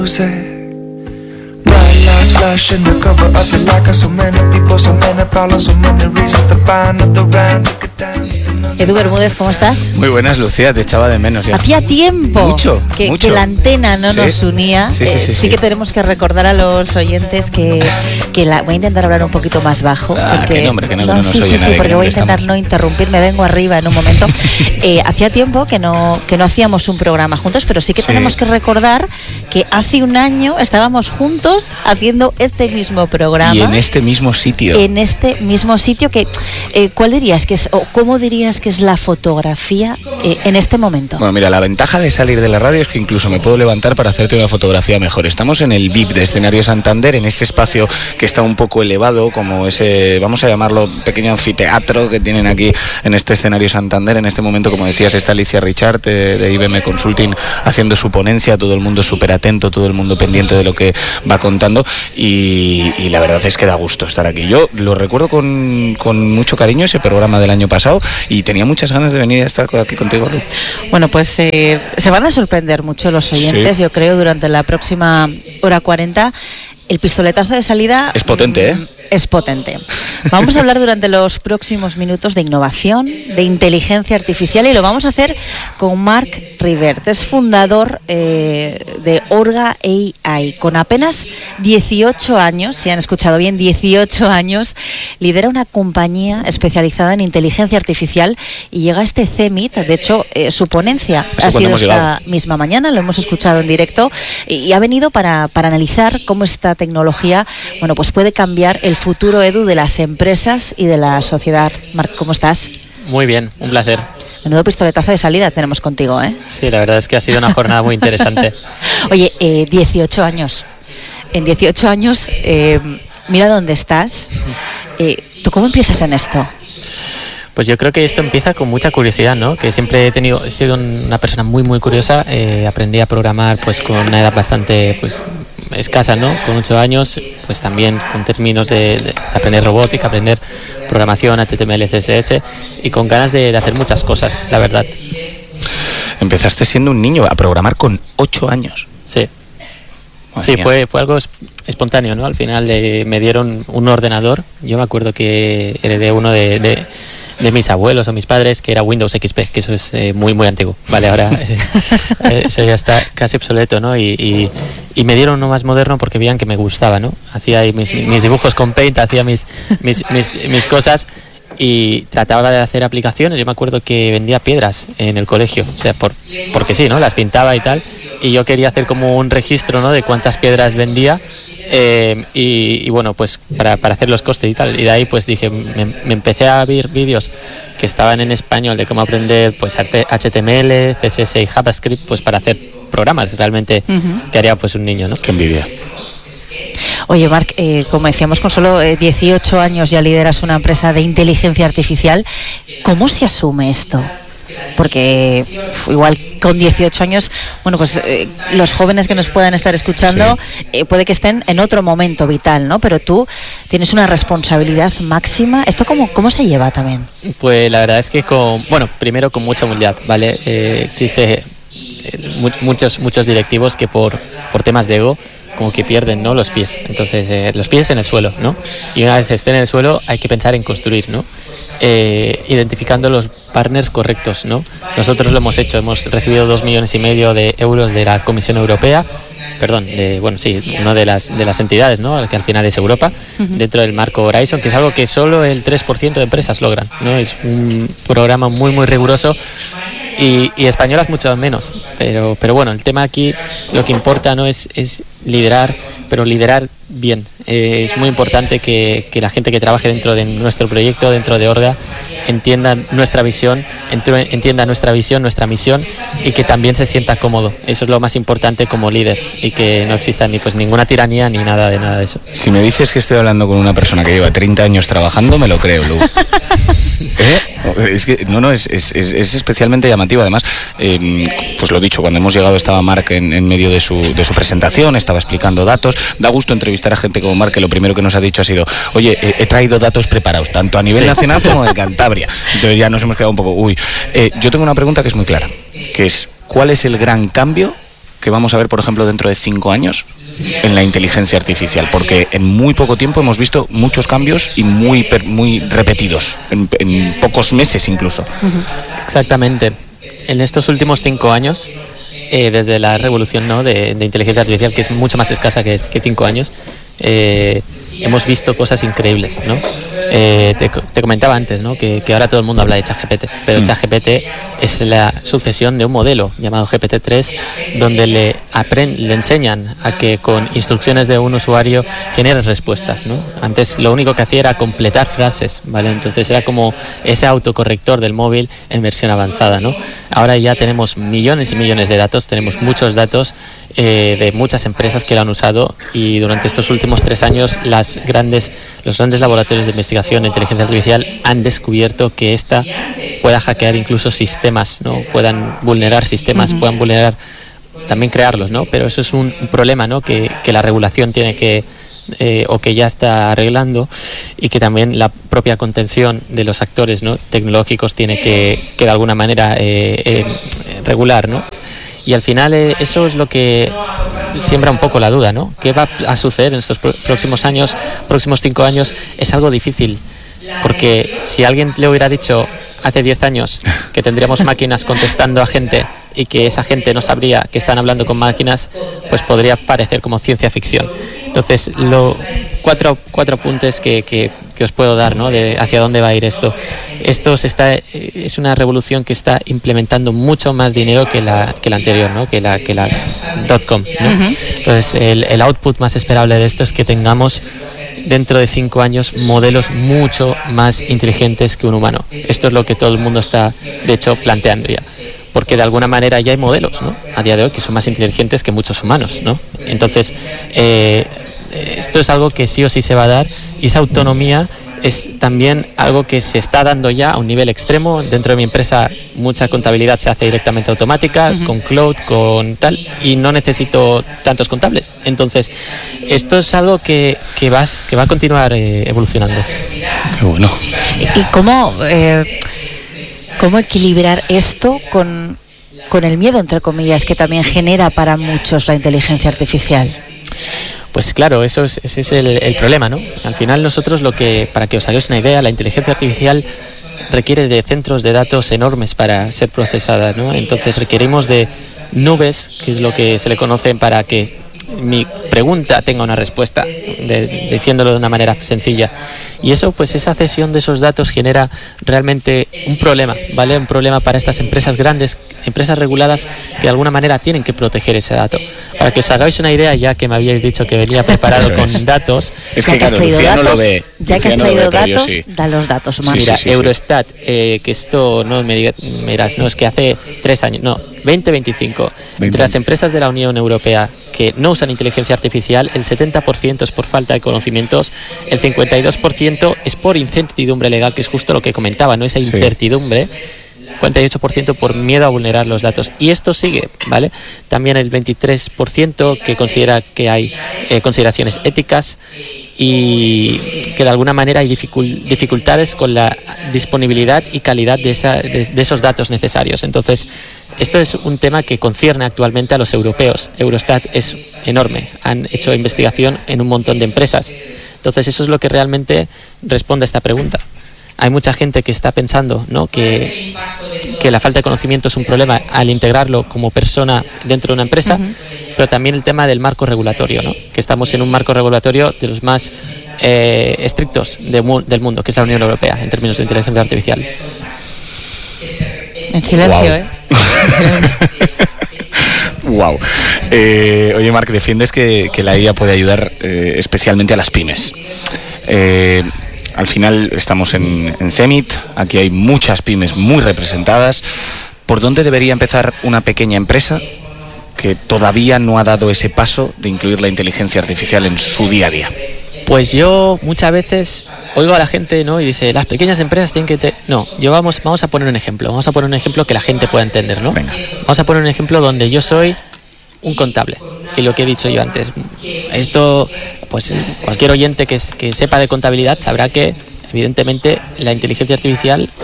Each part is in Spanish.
Edu Bermúdez, ¿cómo estás? Muy buenas, Lucía, te echaba de menos ya. Hacía tiempo mucho. Que la antena no nos unía. Sí Que tenemos que recordar a los oyentes que voy a intentar hablar un poquito más bajo. Porque, que no nos oye nadie, porque voy a intentar no interrumpir, me vengo arriba en un momento. Hacía tiempo que no hacíamos un programa juntos, pero sí que tenemos que recordar que hace un año estábamos juntos haciendo este mismo programa. Y en este mismo sitio. En este mismo sitio que, ¿cuál dirías que es, o cómo dirías que es la fotografía en este momento? Bueno, mira, la ventaja de salir de la radio es que incluso me puedo levantar para hacerte una fotografía mejor. Estamos en el VIP de Escenario Santander, en ese espacio que está un poco elevado, como ese, vamos a llamarlo, pequeño anfiteatro que tienen aquí en este Escenario Santander. En este momento, como decías, está Alicia Richard de IBM Consulting haciendo su ponencia, todo el mundo súper atento, todo el mundo pendiente de lo que va contando y la verdad es que da gusto estar aquí. Yo lo recuerdo con mucho cariño, ese programa del año pasado, y tenía muchas ganas de venir a estar aquí contigo, Lu. Bueno, pues se van a sorprender mucho los oyentes, yo creo, durante la próxima hora 40. El pistoletazo de salida es potente, es potente. Vamos a hablar durante los próximos minutos de innovación, de inteligencia artificial, y lo vamos a hacer con Marc Rivert. Es fundador de Orga AI. Con apenas 18 años, si han escuchado bien, 18 años, lidera una compañía especializada en inteligencia artificial y llega a este CEMIT. De hecho, su ponencia ha sido esta misma mañana, lo hemos escuchado en directo, y ha venido para analizar cómo esta tecnología, bueno, pues puede cambiar el futuro, Edu, de las empresas y de la sociedad. Marc, ¿cómo estás? Muy bien, un placer. Menudo pistoletazo de salida tenemos contigo, ¿eh? Sí, la verdad es que ha sido una jornada muy interesante. Oye, 18 años. En 18 años, mira dónde estás. ¿Tú cómo empiezas en esto? Pues yo creo que esto empieza con mucha curiosidad, ¿no? Que siempre he sido una persona muy muy curiosa. Aprendí a programar pues con una edad bastante pues escasa, ¿no? Con 8 años, pues también con términos de aprender robótica, aprender programación, HTML, CSS, y con ganas de hacer muchas cosas, la verdad. Empezaste siendo un niño a programar con 8 años. Sí. Sí, fue algo espontáneo, ¿no? Al final me dieron un ordenador. Yo me acuerdo que heredé uno de mis abuelos o mis padres, que era Windows XP, que eso es muy muy antiguo. Vale, ahora eso ya está casi obsoleto, ¿no? Y me dieron uno más moderno porque veían que me gustaba, ¿no? Hacía ahí mis dibujos con Paint, hacía mis cosas y trataba de hacer aplicaciones. Yo me acuerdo que vendía piedras en el colegio, o sea, porque sí, ¿no? Las pintaba y tal. Y yo quería hacer como un registro, ¿no? De cuántas piedras vendía y bueno, pues para hacer los costes y tal. Y de ahí pues dije, me empecé a ver vídeos que estaban en español de cómo aprender pues HTML, CSS y JavaScript pues para hacer programas realmente que haría pues un niño, ¿no? Qué envidia. Oye, Marc, como decíamos, con solo 18 años ya lideras una empresa de inteligencia artificial. ¿Cómo se asume esto? Porque igual con 18 años, bueno, pues los jóvenes que nos puedan estar escuchando puede que estén en otro momento vital, ¿no? Pero tú tienes una responsabilidad máxima. ¿Esto cómo se lleva también? Pues la verdad es que primero con mucha humildad, ¿vale? Existe muchos directivos que por temas de ego como que pierden, ¿no? Los pies. Entonces, los pies en el suelo, ¿no? Y una vez estén en el suelo hay que pensar en construir, ¿no? Identificando los partners correctos, ¿no? Nosotros lo hemos hecho, hemos recibido 2,5 millones de euros de la Comisión Europea, una de las entidades, ¿no? Que al final es Europa, dentro del marco Horizon, que es algo que solo el 3% de empresas logran, ¿no? Es un programa muy muy riguroso. Y españolas mucho menos, pero bueno, el tema aquí lo que importa no es liderar, pero liderar bien. Es muy importante que la gente que trabaje dentro de nuestro proyecto, dentro de Orga, entienda nuestra visión, nuestra misión, y que también se sienta cómodo. Eso es lo más importante como líder, y que no exista ninguna tiranía ni nada de eso. Si me dices que estoy hablando con una persona que lleva 30 años trabajando, me lo creo, Lu. Es que es especialmente llamativo. Además, pues lo dicho, cuando hemos llegado estaba Marc en medio de su presentación, estaba explicando datos. Da gusto entrevistar a gente como Marc, que lo primero que nos ha dicho ha sido: oye, he traído datos preparados, tanto a nivel nacional como de Cantabria. Entonces ya nos hemos quedado un poco, yo tengo una pregunta que es muy clara, que es: ¿cuál es el gran cambio que vamos a ver, por ejemplo, dentro de 5 años en la inteligencia artificial? Porque en muy poco tiempo hemos visto muchos cambios y muy repetidos, en pocos meses incluso. Exactamente. En estos últimos 5 años, desde la revolución, ¿no?, de inteligencia artificial, que es mucho más escasa que 5 años, hemos visto cosas increíbles, ¿no? Te comentaba antes, ¿no?, que ahora todo el mundo habla de ChatGPT, pero ChatGPT es la sucesión de un modelo llamado GPT-3, donde le enseñan a que con instrucciones de un usuario genere respuestas, ¿no? Antes lo único que hacía era completar frases, ¿vale? Entonces era como ese autocorrector del móvil en versión avanzada, ¿no? Ahora ya tenemos millones y millones de datos, tenemos muchos datos de muchas empresas que lo han usado, y durante estos últimos 3 años los grandes laboratorios de investigación de inteligencia artificial han descubierto que esta pueda hackear incluso sistemas, ¿no? Puedan vulnerar sistemas, puedan vulnerar, también crearlos, ¿no? Pero eso es un problema, ¿no?, que la regulación tiene que o que ya está arreglando, y que también la propia contención de los actores, ¿no?, tecnológicos tiene que de alguna manera regular, ¿no? Y al final eso es lo que siembra un poco la duda, ¿no? ¿Qué va a suceder en estos próximos 5 años? Es algo difícil, porque si alguien le hubiera dicho hace 10 años que tendríamos máquinas contestando a gente y que esa gente no sabría que están hablando con máquinas, pues podría parecer como ciencia ficción. Entonces, cuatro apuntes que os puedo dar, ¿no?, de hacia dónde va a ir esto. Es una revolución que está implementando mucho más dinero que la anterior, ¿no?, que la .com, ¿no? Entonces, el output más esperable de esto es que tengamos dentro de 5 años modelos mucho más inteligentes que un humano. Esto es lo que todo el mundo está, de hecho, planteando ya. Porque de alguna manera ya hay modelos, ¿no?, a día de hoy que son más inteligentes que muchos humanos, ¿no? Entonces, esto es algo que sí o sí se va a dar, y esa autonomía es también algo que se está dando ya a un nivel extremo. Dentro de mi empresa mucha contabilidad se hace directamente automática, con cloud, con tal, y no necesito tantos contables. Entonces, esto es algo que va a continuar evolucionando. Qué bueno. ¿Y cómo equilibrar esto con el miedo, entre comillas, que también genera para muchos la inteligencia artificial? Pues claro, ese es el problema, ¿no? Al final nosotros para que os hagáis una idea, la inteligencia artificial requiere de centros de datos enormes para ser procesada, ¿no? Entonces requerimos de nubes, que es lo que se le conocen, para que mi pregunta tenga una respuesta, diciéndolo de una manera sencilla. Y eso, pues esa cesión de esos datos genera realmente un problema, ¿vale? Un problema para estas empresas grandes, empresas reguladas, que de alguna manera tienen que proteger ese dato. Para que os hagáis una idea, ya que me habíais dicho que venía preparado con datos. Es que claro, Luciano lo ve. Ya que has traído datos, da los datos más. Mira, Eurostat, que esto no me dirás, no, es que hace 3 años, no, 2025, entre las empresas de la Unión Europea que no usan inteligencia artificial, el 70% es por falta de conocimientos, el 52% es por incertidumbre legal, que es justo lo que comentaba, ¿no? Esa incertidumbre. 48% por miedo a vulnerar los datos. Y esto sigue, ¿vale? También el 23% que considera que hay consideraciones éticas, y que de alguna manera hay dificultades con la disponibilidad y calidad de esos datos necesarios. Entonces, esto es un tema que concierne actualmente a los europeos. Eurostat es enorme, han hecho investigación en un montón de empresas. Entonces, eso es lo que realmente responde a esta pregunta. Hay mucha gente que está pensando, ¿no?, que la falta de conocimiento es un problema al integrarlo como persona dentro de una empresa, pero también el tema del marco regulatorio, ¿no?, que estamos en un marco regulatorio de los más estrictos del mundo, que es la Unión Europea, en términos de inteligencia artificial. En silencio, Wow. Oye, Marc, defiendes que la IA puede ayudar especialmente a las pymes. Al final estamos en CEMIT, aquí hay muchas pymes muy representadas. ¿Por dónde debería empezar una pequeña empresa que todavía no ha dado ese paso de incluir la inteligencia artificial en su día a día? Pues yo muchas veces oigo a la gente, ¿no?, y dice, las pequeñas empresas tienen que... No, vamos a poner un ejemplo, que la gente pueda entender, ¿no? Venga. Vamos a poner un ejemplo donde yo soy un contable, y lo que he dicho yo antes, esto, pues cualquier oyente que sepa de contabilidad sabrá que evidentemente la inteligencia artificial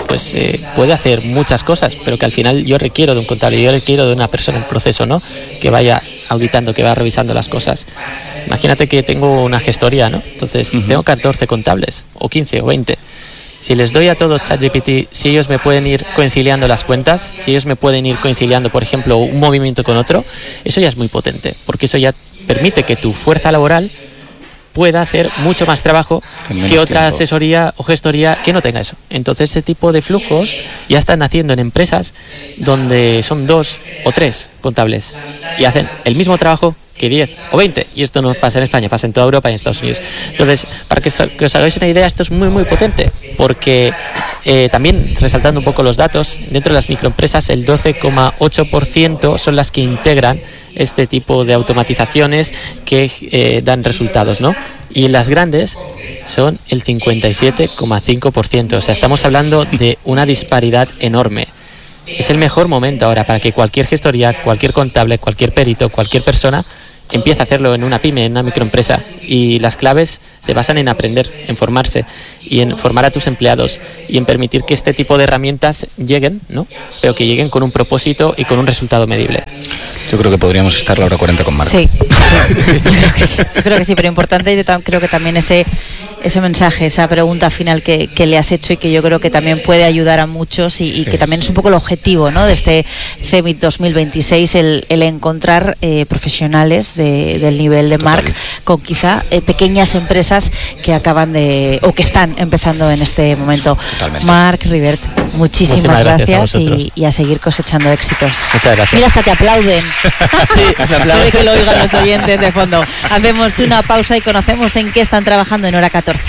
pues puede hacer muchas cosas, pero que al final yo requiero de un contable, yo requiero de una persona en proceso, ¿no? Que vaya auditando, que va revisando las cosas. Imagínate que tengo una gestoría, ¿no? Entonces tengo 14 contables, o 15 o 20. Si les doy a todos ChatGPT, si ellos me pueden ir conciliando las cuentas, si ellos me pueden ir conciliando, por ejemplo, un movimiento con otro, eso ya es muy potente, porque eso ya permite que tu fuerza laboral pueda hacer mucho más trabajo que otra asesoría o gestoría que no tenga eso. Entonces ese tipo de flujos ya están haciendo en empresas donde son 2 o 3 contables y hacen el mismo trabajo que 10 o 20, y esto no pasa en España, pasa en toda Europa y en Estados Unidos. Entonces, para que os hagáis una idea, esto es muy potente, porque también, resaltando un poco los datos, dentro de las microempresas el 12,8% son las que integran este tipo de automatizaciones que dan resultados, ¿no? Y las grandes son el 57,5%, o sea, estamos hablando de una disparidad enorme. Es el mejor momento ahora para que cualquier gestoría, cualquier contable, cualquier perito, cualquier persona empiece a hacerlo en una pyme, en una microempresa. Y las claves se basan en aprender, en formarse y en formar a tus empleados y en permitir que este tipo de herramientas lleguen, ¿no? Pero que lleguen con un propósito y con un resultado medible. Yo creo que podríamos estar la hora 40 con Marc. Sí, yo creo que sí, pero importante, yo creo que también ese mensaje, esa pregunta final que le has hecho y que yo creo que también puede ayudar a muchos y que también es un poco el objetivo, ¿no?, de este CEMIT 2026, el encontrar profesionales del nivel de Marc con quizá pequeñas empresas que acaban de, o que están empezando en este momento. Totalmente. Marc Rivert, muchísimas gracias y a seguir cosechando éxitos. Muchas gracias. Mira, hasta te aplauden. Sí, me aplauden. Puede que lo oigan los oyentes de fondo. Hacemos una pausa y conocemos en qué están trabajando en Hora 14.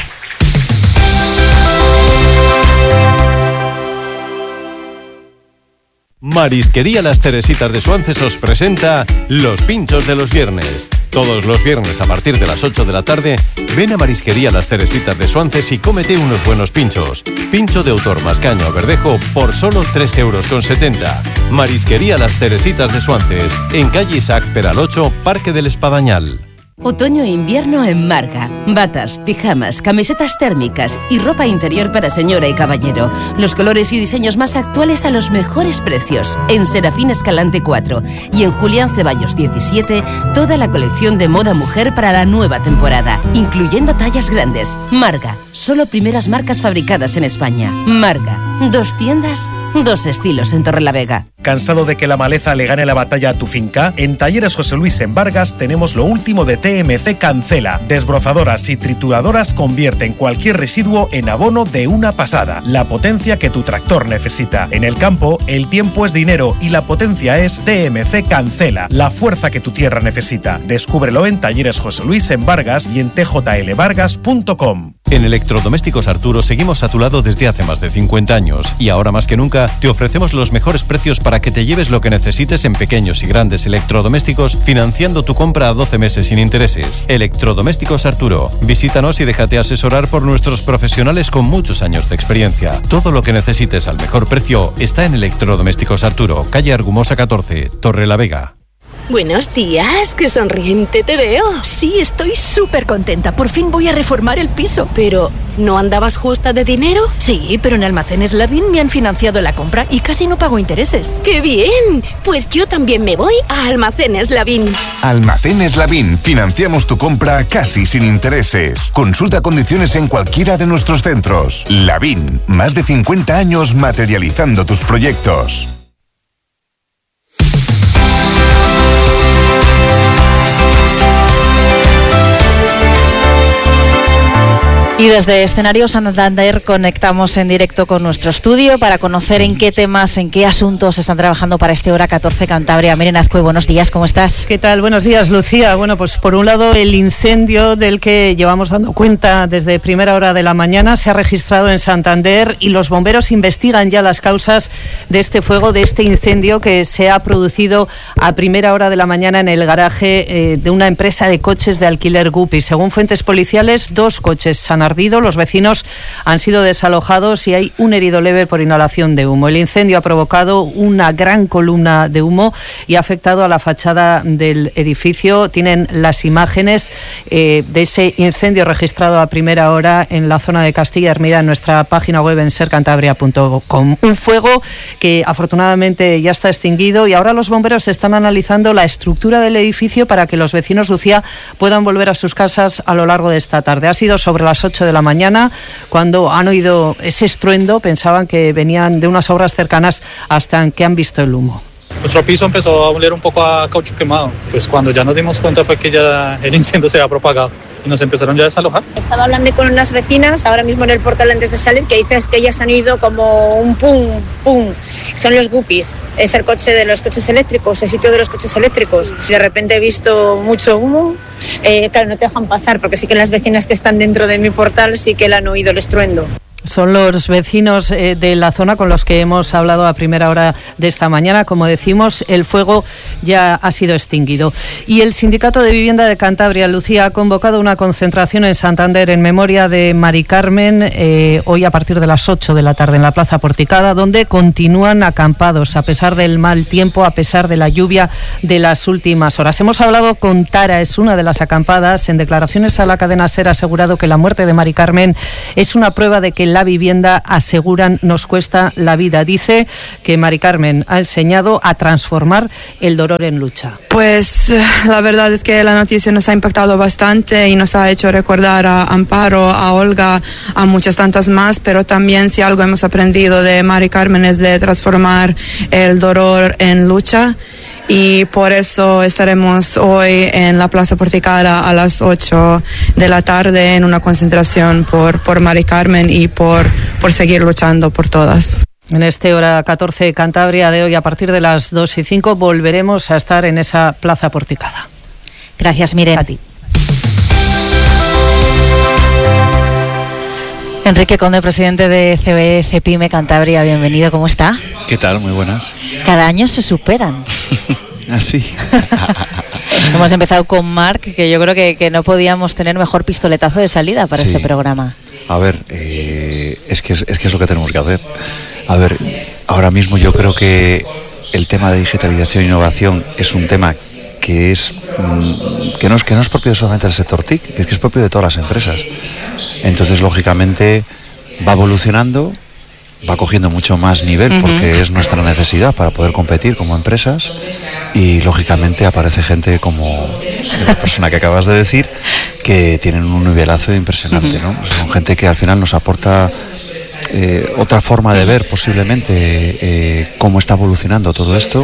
Marisquería Las Teresitas de Suances os presenta Los Pinchos de los Viernes. Todos los viernes a partir de las 8 de la tarde, ven a Marisquería Las Teresitas de Suances y cómete unos buenos pinchos. Pincho de autor mascaño o verdejo por solo 3,70 €. Marisquería Las Teresitas de Suances, en calle Isaac Peral 8, Parque del Espadañal. Otoño e invierno en Marga. Batas, pijamas, camisetas térmicas y ropa interior para señora y caballero. Los colores y diseños más actuales a los mejores precios. En Serafín Escalante 4 y en Julián Ceballos 17, toda la colección de moda mujer para la nueva temporada, incluyendo tallas grandes. Marga, solo primeras marcas fabricadas en España. Marga, 2 tiendas, 2 estilos en Torrelavega. ¿Cansado de que la maleza le gane la batalla a tu finca? En Talleres José Luis en Vargas tenemos lo último de TMC Cancela. Desbrozadoras y trituradoras convierten cualquier residuo en abono de una pasada. La potencia que tu tractor necesita. En el campo, el tiempo es dinero y la potencia es TMC Cancela. La fuerza que tu tierra necesita. Descúbrelo en Talleres José Luis en Vargas y en tjlvargas.com. En Electrodomésticos Arturo seguimos a tu lado desde hace más de 50 años y ahora más que nunca te ofrecemos los mejores precios para que te lleves lo que necesites en pequeños y grandes electrodomésticos, financiando tu compra a 12 meses sin intereses. Electrodomésticos Arturo. Visítanos y déjate asesorar por nuestros profesionales con muchos años de experiencia. Todo lo que necesites al mejor precio está en Electrodomésticos Arturo, calle Argumosa 14, Torrelavega. Buenos días, qué sonriente te veo. Sí, estoy súper contenta. Por fin voy a reformar el piso. Pero, ¿no andabas justa de dinero? Sí, pero en Almacenes Lavín me han financiado la compra y casi no pago intereses. ¡Qué bien! Pues yo también me voy a Almacenes Lavín. Almacenes Lavín. Financiamos tu compra casi sin intereses. Consulta condiciones en cualquiera de nuestros centros. Lavín. Más de 50 años materializando tus proyectos. Y desde Escenario Santander conectamos en directo con nuestro estudio para conocer en qué temas, en qué asuntos están trabajando para este Hora 14 Cantabria. Miren Azcue, buenos días, ¿cómo estás? ¿Qué tal? Buenos días, Lucía. Bueno, pues por un lado el incendio del que llevamos dando cuenta desde primera hora de la mañana se ha registrado en Santander y los bomberos investigan ya las causas de este fuego, de este incendio que se ha producido a primera hora de la mañana en el garaje de una empresa de coches de alquiler Guppy. Según fuentes policiales, 2 coches se han ardido. Los vecinos han sido desalojados y hay un herido leve por inhalación de humo. El incendio ha provocado una gran columna de humo y ha afectado a la fachada del edificio. Tienen las imágenes de ese incendio registrado a primera hora en la zona de Castilla Hermida en nuestra página web en sercantabria.com. Un fuego que afortunadamente ya está extinguido y ahora los bomberos están analizando la estructura del edificio para que los vecinos, Lucía, puedan volver a sus casas a lo largo de esta tarde. Ha sido sobre las 8 de la mañana cuando han oído ese estruendo, pensaban que venían de unas obras cercanas hasta que han visto el humo. Nuestro piso empezó a oler un poco a caucho quemado. Pues cuando ya nos dimos cuenta fue que ya el incendio se había propagado y nos empezaron ya a desalojar. Estaba hablando con unas vecinas ahora mismo en el portal antes de salir que dicen que ellas han oído como un pum, pum. Son los guppies, es el coche de los coches eléctricos, el sitio de los coches eléctricos. De repente he visto mucho humo. Claro, no te dejan pasar porque sí que las vecinas que están dentro de mi portal sí que le han oído el estruendo. Son los vecinos de la zona con los que hemos hablado a primera hora de esta mañana. Como decimos, el fuego ya ha sido extinguido. Y el Sindicato de Vivienda de Cantabria, Lucía, ha convocado una concentración en Santander en memoria de Mari Carmen, hoy a partir de las 8 de la tarde en la Plaza Porticada, donde continúan acampados a pesar del mal tiempo, a pesar de la lluvia de las últimas horas. Hemos hablado con Tara, es una de las acampadas. En declaraciones a la cadena SER ha asegurado que la muerte de Mari Carmen es una prueba de que la vivienda, aseguran, nos cuesta la vida. Dice que Mari Carmen ha enseñado a transformar el dolor en lucha. Pues la verdad es que la noticia nos ha impactado bastante y nos ha hecho recordar a Amparo, a Olga, a muchas tantas más, pero también si algo hemos aprendido de Mari Carmen es de transformar el dolor en lucha. Y por eso estaremos hoy en la Plaza Porticada a las 8 de la tarde en una concentración por Mari Carmen y por seguir luchando por todas. En este Hora 14 Cantabria de hoy, a partir de las 2:05, volveremos a estar en esa Plaza Porticada. Gracias, Miren. A ti. Enrique Conde, presidente de COE Cepime Cantabria, bienvenido, ¿cómo está? ¿Qué tal? Muy buenas. Cada año se superan. Así. Hemos empezado con Marc, que yo creo que no podíamos tener mejor pistoletazo de salida para este programa. A ver, es que es lo que tenemos que hacer. A ver, ahora mismo yo creo que el tema de digitalización e innovación es un tema que no es propio solamente del sector TIC, es que es propio de todas las empresas. Entonces, lógicamente, va evolucionando, va cogiendo mucho más nivel porque es nuestra necesidad para poder competir como empresas y, lógicamente, aparece gente como la persona que acabas de decir que tienen un nivelazo impresionante, ¿no? Son gente que al final nos aporta otra forma de ver posiblemente cómo está evolucionando todo esto.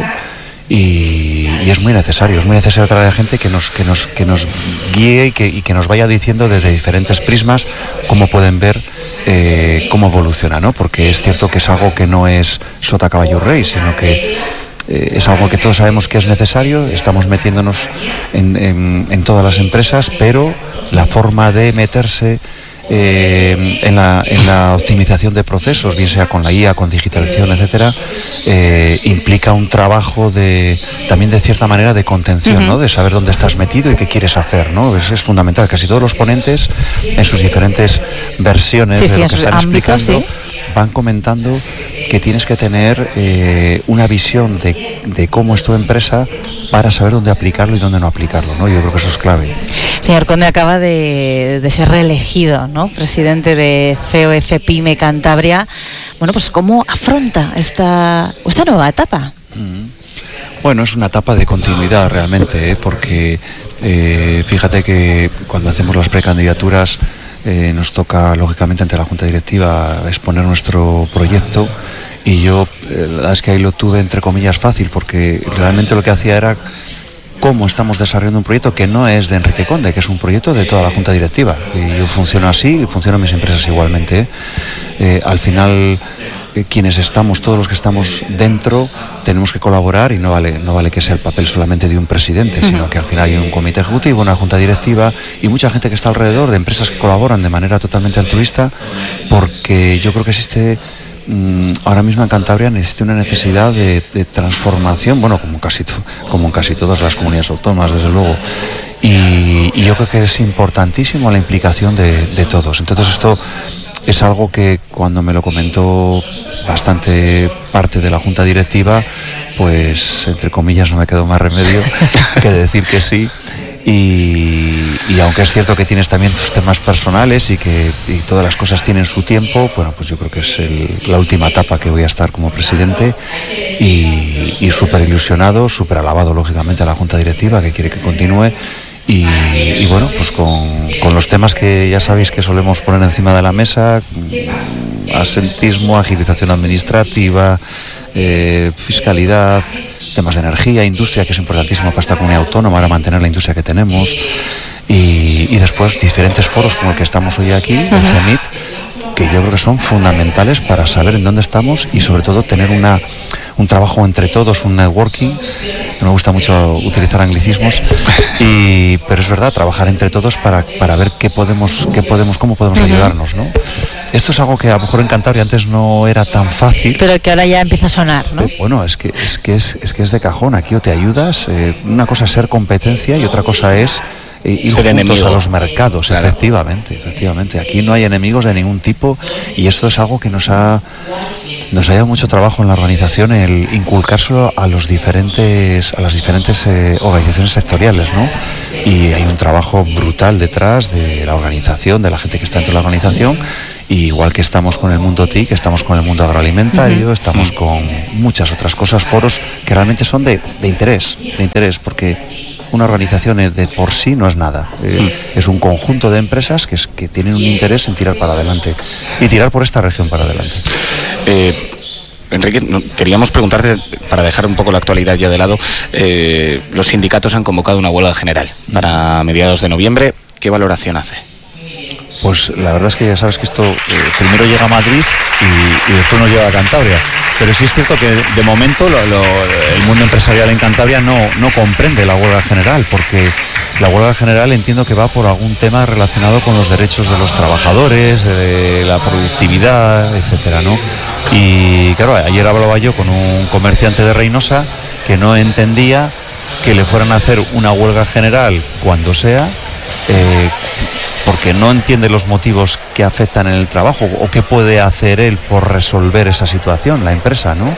Y es muy necesario traer a gente que nos guíe y que nos vaya diciendo desde diferentes prismas cómo pueden ver cómo evoluciona, ¿no? Porque es cierto que es algo que no es sota caballo rey, sino que es algo que todos sabemos que es necesario. Estamos metiéndonos en todas las empresas, pero la forma de meterse en la optimización de procesos, bien sea con la IA, con digitalización, etcétera, implica un trabajo también de cierta manera de contención, ¿no? De saber dónde estás metido y qué quieres hacer, ¿no? Es fundamental. Casi todos los ponentes en sus diferentes versiones de lo que están explicando van comentando que tienes que tener una visión de cómo es tu empresa para saber dónde aplicarlo y dónde no aplicarlo, ¿no? Yo creo que eso es clave. Señor Conde, acaba de ser reelegido, ¿no? Presidente de COE Cepime Cantabria. Bueno, pues ¿cómo afronta esta nueva etapa? Bueno, es una etapa de continuidad realmente, porque fíjate que cuando hacemos las precandidaturas nos toca, lógicamente, ante la Junta Directiva exponer nuestro proyecto y yo, la verdad es que ahí lo tuve entre comillas fácil, porque realmente lo que hacía era cómo estamos desarrollando un proyecto que no es de Enrique Conde, que es un proyecto de toda la Junta Directiva. Y yo funciono así y funcionan mis empresas igualmente. Al final, quienes estamos, todos los que estamos dentro, tenemos que colaborar y no vale que sea el papel solamente de un presidente, sino que al final hay un comité ejecutivo, una junta directiva y mucha gente que está alrededor de empresas que colaboran de manera totalmente altruista, porque yo creo que existe ahora mismo en Cantabria existe una necesidad de transformación, bueno, como en casi todas las comunidades autónomas, desde luego. Y yo creo que es importantísimo la implicación de todos. Entonces esto es algo que cuando me lo comentó bastante parte de la Junta Directiva, pues entre comillas no me quedó más remedio que decir que sí. Y aunque es cierto que tienes también tus temas personales y todas las cosas tienen su tiempo, bueno, pues yo creo que es la última etapa que voy a estar como presidente y súper ilusionado, súper alabado lógicamente a la Junta Directiva que quiere que continúe. Y bueno, pues con los temas que ya sabéis que solemos poner encima de la mesa, asentismo, agilización administrativa, fiscalidad, temas de energía, industria, que es importantísimo para esta comunidad autónoma, para mantener la industria que tenemos, y después diferentes foros como el que estamos hoy aquí, el CEMIT, que yo creo que son fundamentales para saber en dónde estamos y sobre todo tener un trabajo entre todos, un networking. Me gusta mucho utilizar anglicismos, pero es verdad, trabajar entre todos para ver cómo podemos ayudarnos, ¿no? Esto es algo que a lo mejor en Cantabria antes no era tan fácil, pero que ahora ya empieza a sonar, ¿no? Bueno, es que es de cajón. Aquí o te ayudas, una cosa es ser competencia y otra cosa es ir ser juntos enemigo a los mercados. Claro. Efectivamente. Aquí no hay enemigos de ningún tipo y esto es algo que nos ha llevado mucho trabajo en la organización, el inculcárselo a las diferentes organizaciones sectoriales, ¿no? Y hay un trabajo brutal detrás de la organización, de la gente que está dentro de la organización. Y igual que estamos con el mundo TIC, estamos con el mundo agroalimentario, estamos con muchas otras cosas, foros que realmente son de interés, porque una organización de por sí no es nada, es un conjunto de empresas que tienen un interés en tirar para adelante y tirar por esta región para adelante. Enrique, queríamos preguntarte, para dejar un poco la actualidad ya de lado, los sindicatos han convocado una huelga general para mediados de noviembre. ¿Qué valoración hace? Pues la verdad es que ya sabes que esto primero llega a Madrid y después nos llega a Cantabria. Pero sí es cierto que de momento el mundo empresarial en Cantabria no comprende la huelga general, porque la huelga general entiendo que va por algún tema relacionado con los derechos de los trabajadores, de la productividad, etcétera, ¿no? Y claro, ayer hablaba yo con un comerciante de Reynosa que no entendía que le fueran a hacer una huelga general cuando sea, porque no entiende los motivos que afectan en el trabajo o qué puede hacer él por resolver esa situación, la empresa, ¿no?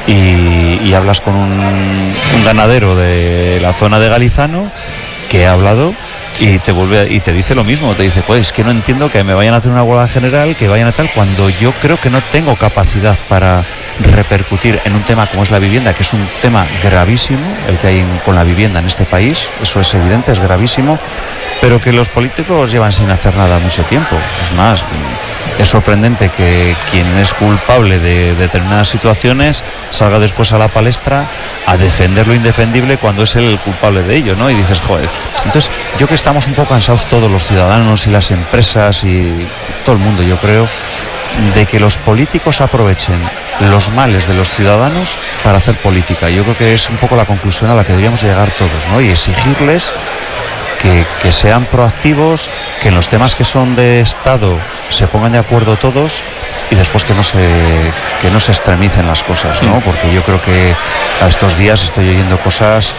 Y hablas con un ganadero de la zona de Galizano que ha hablado y te dice lo mismo, te dice, pues es que no entiendo que me vayan a hacer una huelga general, que vayan a tal, cuando yo creo que no tengo capacidad para repercutir en un tema como es la vivienda, que es un tema gravísimo, el que hay con la vivienda en este país, eso es evidente, es gravísimo, pero que los políticos llevan sin hacer nada mucho tiempo. Es más, es sorprendente que quien es culpable de determinadas situaciones salga después a la palestra a defender lo indefendible cuando es él el culpable de ello, ¿no? Y dices, joder. Entonces, yo creo que estamos un poco cansados todos los ciudadanos y las empresas y todo el mundo, yo creo, de que los políticos aprovechen los males de los ciudadanos para hacer política. Yo creo que es un poco la conclusión a la que deberíamos llegar todos, ¿no? Y exigirles que sean proactivos, que en los temas que son de Estado se pongan de acuerdo todos y después que no se extremicen las cosas, ¿no? Porque yo creo que a estos días estoy oyendo cosas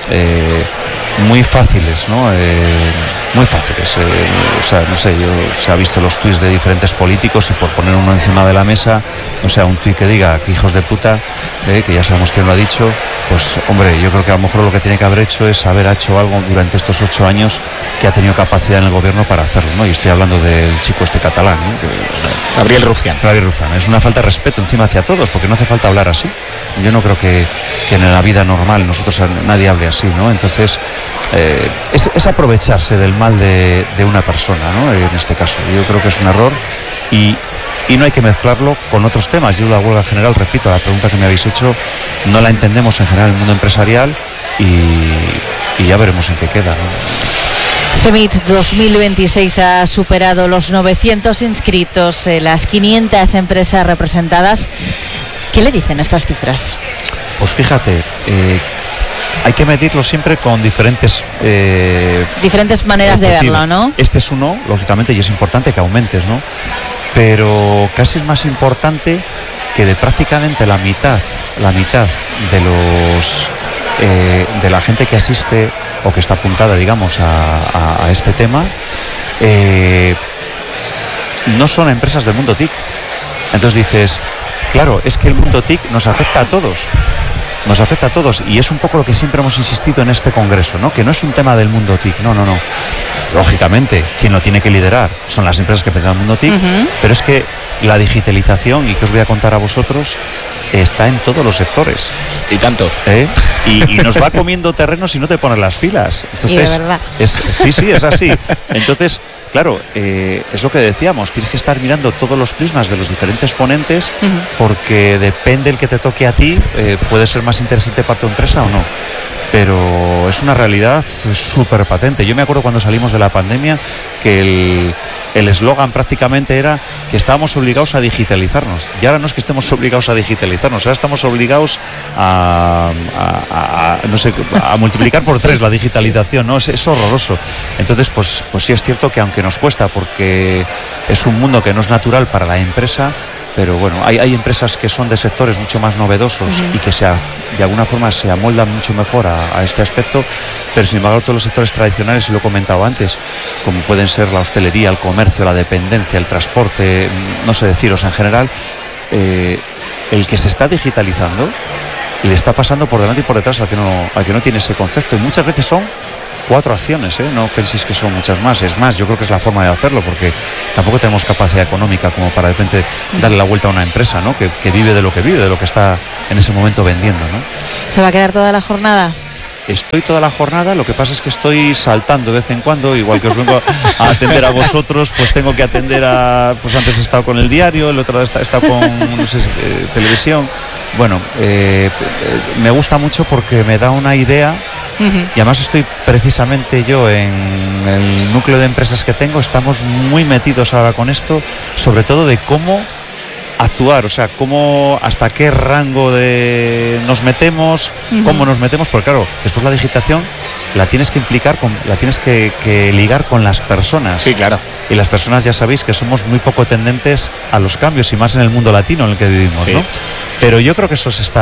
muy fáciles, ¿no? Muy fáciles. O sea, no sé, se ha visto los tuits de diferentes políticos y por poner uno encima de la mesa, o sea, un tuit que diga que hijos de puta, que ya sabemos quién lo ha dicho, pues hombre, yo creo que a lo mejor lo que tiene que haber hecho es haber hecho algo durante estos 8 años que ha tenido capacidad en el gobierno para hacerlo, ¿no? Y estoy hablando del chico este catalán, ¿no? Gabriel Rufián. Es una falta de respeto encima hacia todos, porque no hace falta hablar así. Yo no creo que en la vida normal nadie hable así, ¿no? Entonces, es aprovecharse del mal de una persona, ¿no? En este caso, yo creo que es un error y no hay que mezclarlo con otros temas. Yo la huelga general, repito, la pregunta que me habéis hecho, no la entendemos en general en el mundo empresarial y ya veremos en qué queda, ¿no? CEMIT 2026 ha superado los 900 inscritos, las 500 empresas representadas. ¿Qué le dicen estas cifras? Pues fíjate, hay que medirlo siempre con diferentes maneras de verlo, ¿no? Este es uno, lógicamente, y es importante que aumentes, ¿no? pero casi es más importante que de prácticamente la mitad de los de la gente que asiste o que está apuntada, digamos, a este tema, no son empresas del mundo TIC. Entonces dices, claro, es que el mundo TIC nos afecta a todos. Nos afecta a todos, y es un poco lo que siempre hemos insistido en este congreso, ¿no? Que no es un tema del mundo TIC, no. Lógicamente, quien lo tiene que liderar son las empresas que pertenecen al mundo TIC, pero es que la digitalización, y que os voy a contar a vosotros, está en todos los sectores. Y tanto. Y nos va comiendo terreno si no te pones las pilas. Entonces, y de verdad. Sí, es así. Entonces, claro, es lo que decíamos, tienes que estar mirando todos los prismas de los diferentes ponentes, porque depende el que te toque a ti, puede ser más interesante para tu empresa o no. Pero es una realidad súper patente. Yo me acuerdo cuando salimos de la pandemia que el eslogan prácticamente era que estábamos obligados a digitalizarnos. Y ahora no es que estemos obligados a digitalizarnos, ahora estamos obligados a multiplicar por 3 la digitalización, ¿no? Es horroroso. Entonces, pues sí es cierto que aunque nos cuesta, porque es un mundo que no es natural para la empresa, pero bueno, hay empresas que son de sectores mucho más novedosos y que de alguna forma se amoldan mucho mejor a este aspecto, pero sin embargo todos los sectores tradicionales, y lo he comentado antes, como pueden ser la hostelería, el comercio, la dependencia, el transporte, no sé deciros en general, el que se está digitalizando le está pasando por delante y por detrás al que no tiene ese concepto, y muchas veces son 4 acciones, no penséis que son muchas más. Es más, yo creo que es la forma de hacerlo, porque tampoco tenemos capacidad económica como para de repente darle la vuelta a una empresa, ¿no? Que vive de lo que está en ese momento vendiendo, ¿no? ¿Se va a quedar toda la jornada? Estoy toda la jornada, lo que pasa es que estoy saltando de vez en cuando, igual que os vengo a atender a vosotros, pues tengo que atender pues antes he estado con el diario, el otro he estado con, no sé, televisión. Bueno, me gusta mucho porque me da una idea. Y además estoy precisamente yo en el núcleo de empresas que tengo, estamos muy metidos ahora con esto, sobre todo de cómo actuar, o sea, hasta qué rango nos metemos, cómo nos metemos, porque claro, después la digitación la tienes que implicar, la tienes que ligar con las personas. Sí, claro. Y las personas ya sabéis que somos muy poco tendentes a los cambios, y más en el mundo latino en el que vivimos, ¿no? Pero yo creo que eso yo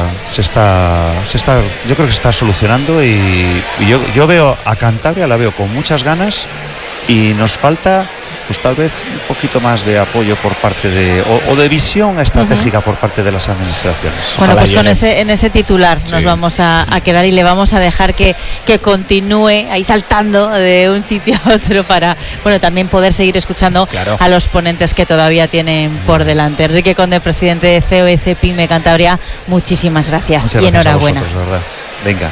creo que se está solucionando, y yo veo a Cantabria, la veo con muchas ganas, y nos falta pues tal vez un poquito más de apoyo por parte o de visión estratégica por parte de las administraciones. Bueno, pues en ese titular nos vamos a quedar, y le vamos a dejar que continúe ahí saltando de un sitio a otro para, bueno, también poder seguir escuchando a los ponentes que todavía tienen por delante. Enrique Conde, presidente de COEC Pyme Cantabria, muchísimas gracias. Muchas y gracias enhorabuena. A vosotros, ¿verdad? Venga.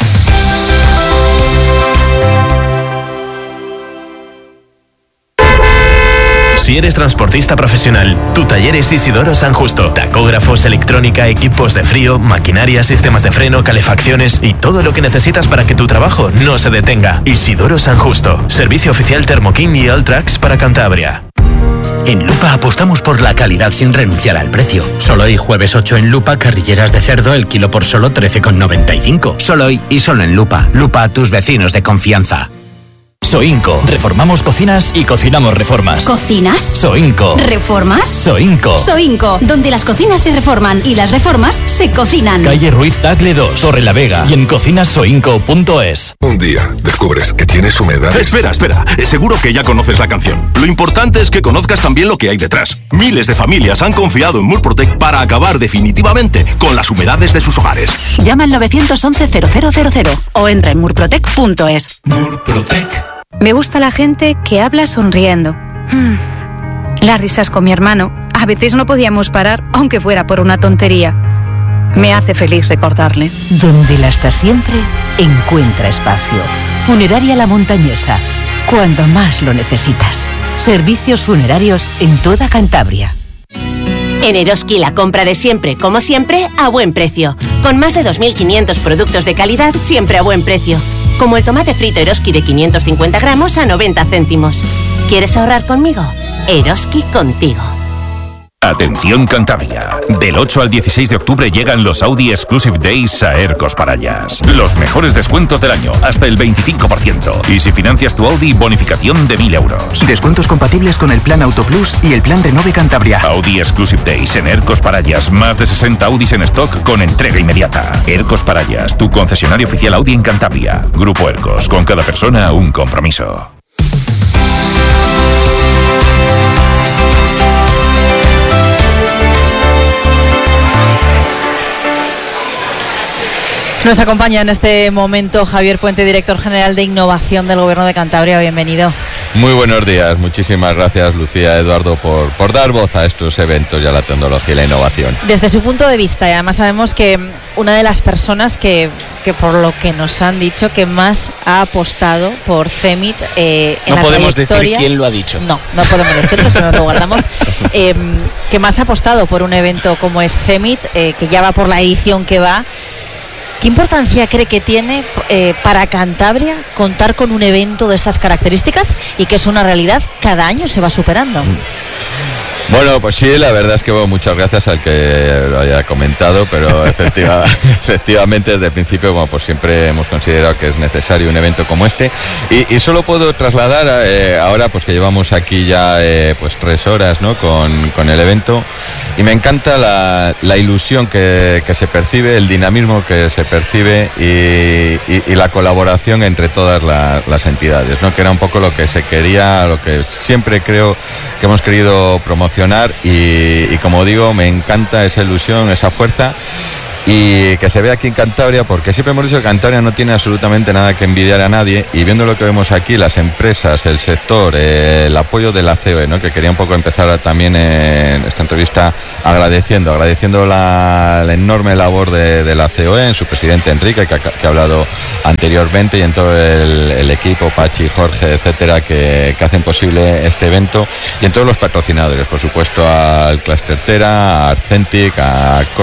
Si eres transportista profesional, tu taller es Isidoro San Justo. Tacógrafos, electrónica, equipos de frío, maquinaria, sistemas de freno, calefacciones y todo lo que necesitas para que tu trabajo no se detenga. Isidoro San Justo. Servicio oficial Thermokin y Alltrax para Cantabria. En Lupa apostamos por la calidad sin renunciar al precio. Solo hoy, jueves 8 en Lupa, carrilleras de cerdo, el kilo por solo 13,95. Solo hoy y solo en Lupa. Lupa, tus vecinos de confianza. Soinco. Reformamos cocinas y cocinamos reformas. ¿Cocinas? Soinco. ¿Reformas? Soinco. Soinco, donde las cocinas se reforman y las reformas se cocinan. Calle Ruiz Tagle 2, Torre la Vega, y en cocinasoinco.es. Un día descubres que tienes humedades. Espera. Seguro que ya conoces la canción. Lo importante es que conozcas también lo que hay detrás. Miles de familias han confiado en Murprotec para acabar definitivamente con las humedades de sus hogares. Llama al 911-0000 o entra en murprotec.es. Murprotec. Me gusta la gente que habla sonriendo. Las risas con mi hermano. A veces no podíamos parar, aunque fuera por una tontería. Me hace feliz recordarle. Donde la está siempre, encuentra espacio. Funeraria La Montañesa. Cuando más lo necesitas. Servicios funerarios en toda Cantabria. En Eroski la compra de siempre, como siempre, a buen precio. Con más de 2.500 productos de calidad, siempre a buen precio. Como el tomate frito Eroski de 550 gramos a 90 céntimos. ¿Quieres ahorrar conmigo? Eroski contigo. Atención Cantabria. Del 8 al 16 de octubre llegan los Audi Exclusive Days a Ercos Parallas. Los mejores descuentos del año, hasta el 25%. Y si financias tu Audi, bonificación de 1.000 euros. Descuentos compatibles con el plan Auto Plus y el plan Renove Cantabria. Audi Exclusive Days en Ercos Parallas. Más de 60 Audis en stock con entrega inmediata. Ercos Parallas, tu concesionario oficial Audi en Cantabria. Grupo Ercos, con cada persona un compromiso. Nos acompaña en este momento Javier Puente, director general de Innovación del Gobierno de Cantabria. Bienvenido. Muy buenos días. Muchísimas gracias, Lucía, Eduardo, por dar voz a estos eventos y a la tecnología y la innovación. Desde su punto de vista, y además sabemos que una de las personas que por lo que nos han dicho que más ha apostado por CEMIT en no la podemos trayectoria, decir quién lo ha dicho. No podemos decirlo, si nos lo guardamos. Que más ha apostado por un evento como es CEMIT, que ya va por la edición que va. ¿Qué importancia cree que tiene para Cantabria contar con un evento de estas características y que es una realidad, cada año se va superando? Bueno, pues sí, la verdad es que muchas gracias al que lo haya comentado, pero efectivamente desde el principio, bueno, pues siempre hemos considerado que es necesario un evento como este y solo puedo trasladar ahora pues que llevamos aquí ya pues 3 horas, ¿no? con el evento, y me encanta la ilusión que se percibe, el dinamismo que se percibe y la colaboración entre todas las entidades, ¿no? Que era un poco lo que se quería, lo que siempre creo que hemos querido promocionar y como digo, me encanta esa ilusión, esa fuerza y que se ve aquí en Cantabria, porque siempre hemos dicho que Cantabria no tiene absolutamente nada que envidiar a nadie, y viendo lo que vemos aquí, las empresas, el sector, el apoyo de la COE, ¿no? Que quería un poco empezar también en esta entrevista agradeciendo la enorme labor de la COE, en su presidente Enrique, que ha hablado anteriormente, y en todo el equipo, Pachi, Jorge, etcétera, que hacen posible este evento, y en todos los patrocinadores, por supuesto al Cluster Tera, a Arcentic, a